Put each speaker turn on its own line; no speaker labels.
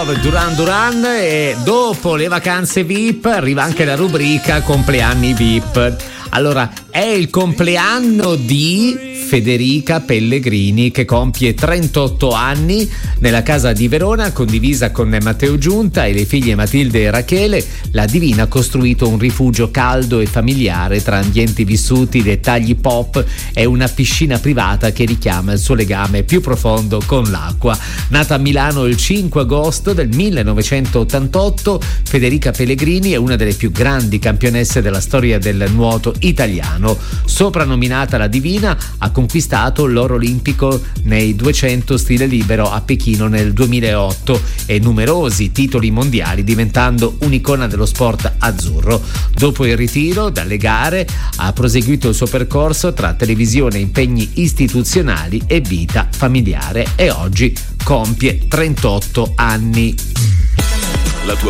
Duran Duran, e dopo le vacanze VIP arriva anche la rubrica compleanni VIP. Allora, è il compleanno di Federica Pellegrini, che compie 38 anni. Nella casa di Verona, condivisa con Matteo Giunta e le figlie Matilde e Rachele, la Divina ha costruito un rifugio caldo e familiare tra ambienti vissuti, dettagli pop e una piscina privata che richiama il suo legame più profondo con l'acqua. Nata a Milano il 5 agosto del 1988, Federica Pellegrini è una delle più grandi campionesse della storia del nuoto italiano. Soprannominata la Divina, ha conquistato l'oro olimpico nei 200 stile libero a Pechino nel 2008 e numerosi titoli mondiali, diventando un'icona dello sport azzurro. Dopo il ritiro dalle gare ha proseguito il suo percorso tra televisione, impegni istituzionali e vita familiare, e oggi compie 38 anni.